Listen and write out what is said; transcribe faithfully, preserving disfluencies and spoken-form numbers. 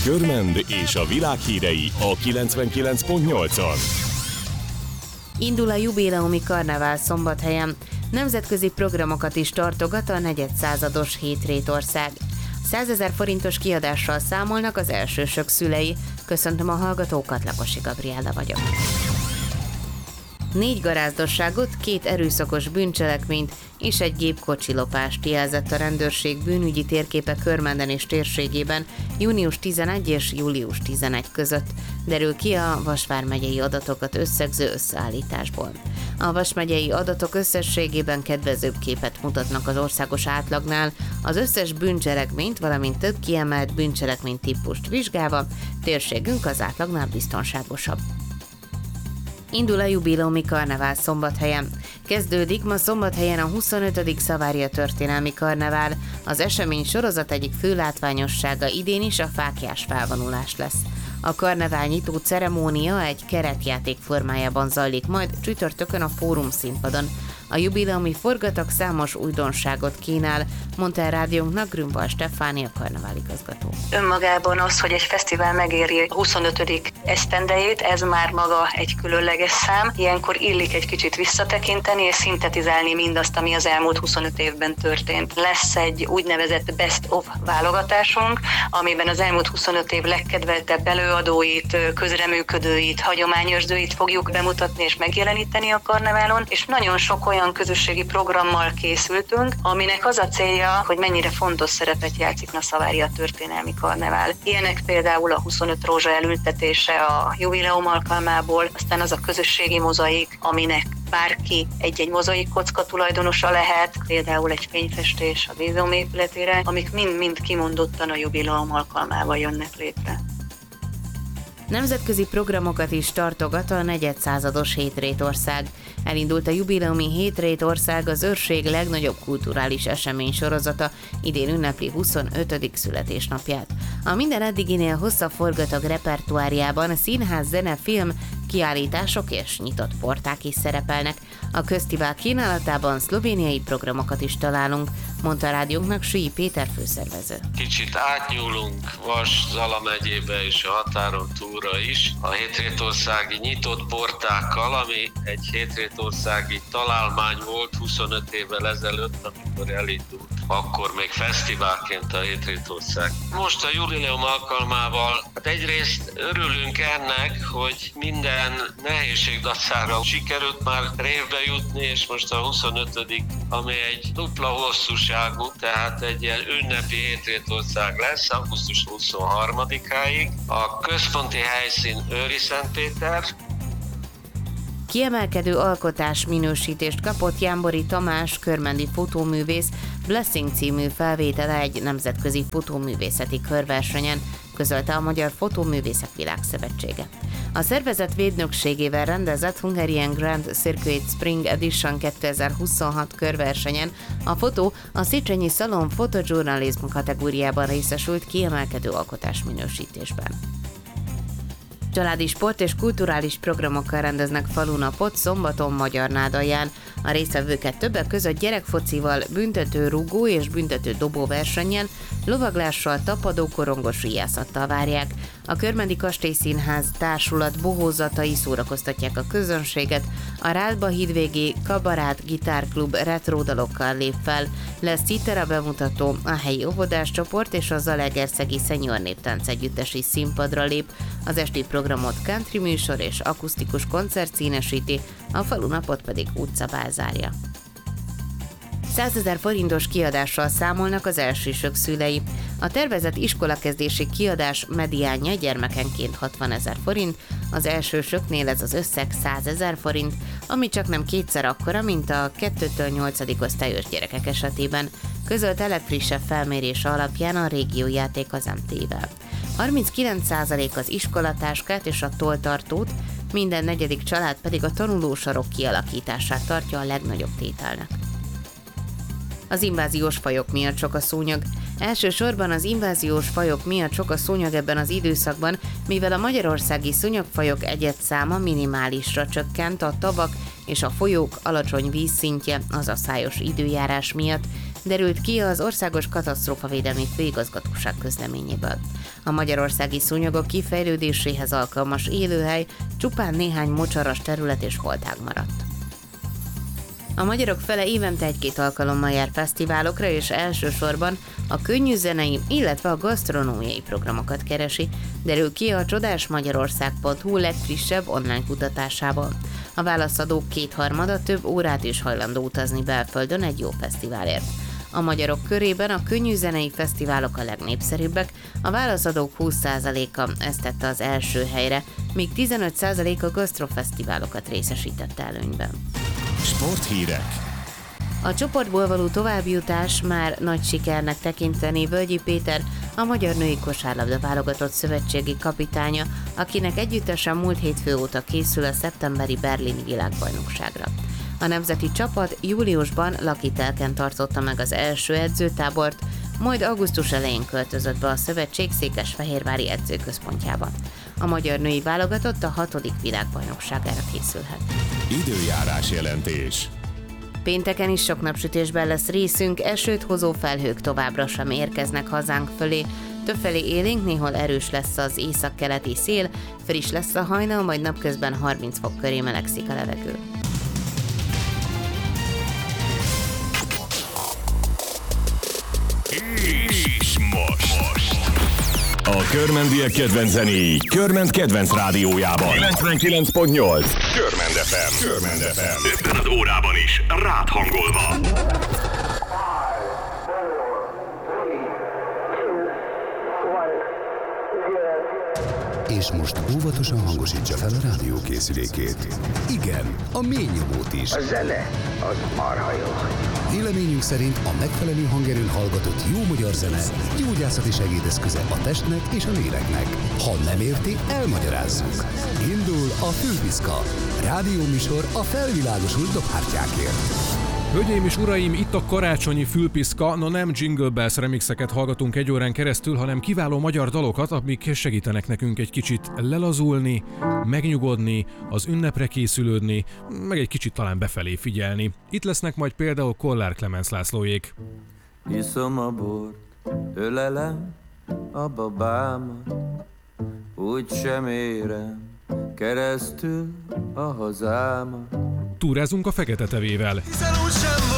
Körmend és a világ hírei a kilencvenkilenc pont nyolcon. Indul a jubileumi karnevál Szombathelyen. Nemzetközi programokat is tartogat a negyedszázados Hétrétország. százezer forintos kiadással számolnak az elsősök szülei. Köszöntöm a hallgatókat, Lakosi Gabriella vagyok. Négy garázdosságot, két erőszakos bűncselekményt és egy gépkocsilopást jelzett a rendőrség bűnügyi térképe Körmenden és térségében június tizenegy és július tizenegy között, derül ki a Vas vármegyei adatokat összegző összeállításból. A Vas megyei adatok összességében kedvezőbb képet mutatnak az országos átlagnál, az összes bűncselekményt, valamint több kiemelt bűncselekmény típust vizsgálva, térségünk az átlagnál biztonságosabb. Indul a jubileumi karnevál Szombathelyen. Kezdődik ma Szombathelyen a huszonötödik Szavária történelmi karnevál. Az esemény sorozat egyik fő látványossága idén is a fáklyás felvonulás lesz. A karnevál nyitó ceremónia egy keretjáték formájában zajlik majd csütörtökön a Fórum színpadon. A jubileumi forgatag számos újdonságot kínál, mondta a rádiónknak Grünwald Stefánia karneváligazgató. Önmagában az, hogy egy fesztivál megéri a huszonötödik esztendejét, ez már maga egy különleges szám. Ilyenkor illik egy kicsit visszatekinteni és szintetizálni mindazt, ami az elmúlt huszonöt évben történt. Lesz egy úgynevezett best of válogatásunk, amiben az elmúlt huszonöt év legkedveltebb előadóit, közreműködőit, hagyományőrzőit fogjuk bemutatni és megjeleníteni a karneválon, és nagyon sok olyan közösségi programmal készültünk, aminek az a célja, hogy mennyire fontos szerepet játszik a Szavária történelmi karnevál. Ilyenek például a huszonöt rózsa elültetése a jubileum alkalmából, aztán az a közösségi mozaik, aminek bárki egy-egy mozaik kocka tulajdonosa lehet, például egy fényfestés a Dézom épületére, amik mind-mind kimondottan a jubileum alkalmával jönnek létre. Nemzetközi programokat is tartogat a negyedszázados Hétrétország. Elindult a jubileumi Hétrétország, az őrség legnagyobb kulturális esemény sorozata, idén ünnepli huszonötödik születésnapját. A minden eddiginél hosszabb forgatag repertoárjában színház, zene, film, kiállítások és nyitott porták is szerepelnek. A köztivál kínálatában szlovéniai programokat is találunk, mondta a rádiónknak Sülly Péter főszervező. Kicsit átnyúlunk Vas, Zala megyébe és a határon túlra is. A hétrétországi nyitott portákkal, ami egy hétrétországi találmány volt huszonöt évvel ezelőtt, amikor elindult. Akkor még fesztiválként a Hétrétország. Most a jubileum alkalmával hát egyrészt örülünk ennek, hogy minden nehézség dacára sikerült már révbe jutni, és most a huszonötödik, ami egy dupla hosszúságú, tehát egy ilyen ünnepi Hétrétország lesz augusztus huszonharmadikáig. A központi helyszín Őriszentpéter. Kiemelkedő alkotás minősítést kapott Jámbori Tamás körmendi fotóművész Blessing című felvétele egy nemzetközi fotóművészeti körversenyen, közölte a Magyar Fotóművészek Világszövetsége. A szervezet védnökségével rendezett Hungarian Grand Circuit Spring Edition kétezer-huszonhat körversenyen a fotó a Széchenyi Salon Photojournalism kategóriában részesült kiemelkedő alkotás minősítésben. Családi sport és kulturális programokkal rendeznek falunapot szombaton Magyarnádalján. A résztvevőket többek között gyerekfocival, büntető rúgó és büntető dobó versennyel, lovaglással, tapadó korongos riászattal várják. A Körmendi Kastélyszínház társulat bohózatai szórakoztatják a közönséget, a Rálba hídvégi Kabarát Gitárklub retródalokkal lép fel, lesz citera bemutató, a helyi óvodás csoport és a Zalaegerszegi Senior Néptánc Együttes is színpadra lép. Az esti programot country műsor és akusztikus koncert színesíti, a falunapot pedig utcabál zárja. százezer forintos kiadással számolnak az elsősök szülei. A tervezett iskolakezdési kiadás mediánja gyermekenként hatvanezer forint, az elsősöknél ez az összeg százezer forint, ami csak nem kétszer akkora, mint a kettőtől nyolcadik osztályos gyerekek esetében, közölte legfrissebb felmérése alapján a Régiójáték az em té-vel. harminckilenc százalék az iskolatáskát és a tolltartót, minden negyedik család pedig a tanulósarok kialakítását tartja a legnagyobb tételnek. Az inváziós fajok miatt sok a szúnyog. Elsősorban az inváziós fajok miatt sok a szúnyog ebben az időszakban, mivel a magyarországi szúnyogfajok egyedszáma minimálisra csökkent a tavak és a folyók alacsony vízszintje az asszályos időjárás miatt, derült ki az Országos Katasztrófavédelmi Főigazgatóság közleményéből. A magyarországi szúnyogok kifejlődéséhez alkalmas élőhely csupán néhány mocsaras terület és holtág maradt. A magyarok fele évente egy-két alkalommal jár fesztiválokra, és elsősorban a könnyű zenei, illetve a gasztronómiai programokat keresi, derül ki a csodásmagyarország pont hu legfrissebb online kutatásában. A válaszadók kétharmada több órát is hajlandó utazni belföldön egy jó fesztiválért. A magyarok körében a könnyű zenei fesztiválok a legnépszerűbbek, a válaszadók húsz százaléka ezt tette az első helyre, míg tizenöt százalék a gasztrofesztiválokat részesítette előnyben. Sporthírek. A csoportból való továbbjutás már nagy sikernek tekinteni Völgyi Péter, a Magyar Női Kosárlabda Válogatott szövetségi kapitánya, akinek együttesen múlt hétfő óta készül a szeptemberi berlini világbajnokságra. A nemzeti csapat júliusban Lakitelken tartotta meg az első edzőtábort, majd augusztus elején költözött be a szövetség székesfehérvári edzőközpontjába. A magyar női válogatott a hatodik világbajnokságára készülhet. Időjárás jelentés. Pénteken is sok napsütésben lesz részünk, esőt hozó felhők továbbra sem érkeznek hazánk fölé. Többfelé élénk, néhol erős lesz az északkeleti szél, friss lesz a hajnal, majd napközben harminc fok köré melegszik a levegő. És most. most. A Körmendiek kedvenc zenéi Körment kedvenc rádiójában. kilencvenkilenc pont nyolc. Körmend ef em. Körmend ef em. Ebben az órában is rád hangolva. És most óvatosan hangosítsa fel a rádiókészülékét. Igen, a mély nyomót is. A zene az marha jó. Véleményünk szerint a megfelelő hangerőn hallgatott jó magyar zene gyógyászati segédeszköze a testnek és a léleknek. Ha nem érti, elmagyarázzuk. Indul a Fülpiszka. Rádióműsor a felvilágosult dobhártyákért. Hölgyeim és uraim, itt a karácsonyi Fülpiszka, no nem Jingle Bells remixeket hallgatunk egy órán keresztül, hanem kiváló magyar dalokat, amik segítenek nekünk egy kicsit lelazulni, megnyugodni, az ünnepre készülődni, meg egy kicsit talán befelé figyelni. Itt lesznek majd például Kollár Klemenc Lászlóék. Iszom a bort, ölelem a babámat, úgy sem érem keresztül a hazámat. Túrázunk a Fekete Tevével.